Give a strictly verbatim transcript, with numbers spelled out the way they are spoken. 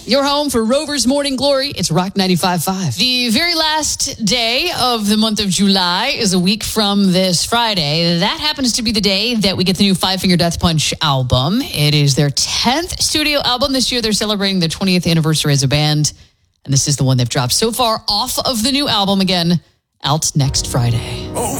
Your home for Rover's Morning Glory. It's Rock ninety-five point five. The very last day of the month of July is a week from this Friday. That happens to be the day that we get the new Five Finger Death Punch album. It is their tenth studio album this year. They're celebrating their twentieth anniversary as a band. And this is the one they've dropped so far off of the new album again, out next Friday.